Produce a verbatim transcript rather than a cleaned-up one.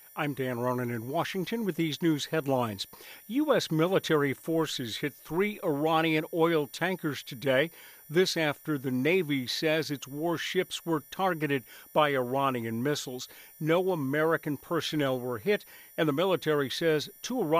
I'm Dan Ronan in Washington with these news headlines. U S military forces hit three Iranian oil tankers today. This after the Navy says its warships were targeted by Iranian missiles. No American personnel were hit, and the military says two Iranian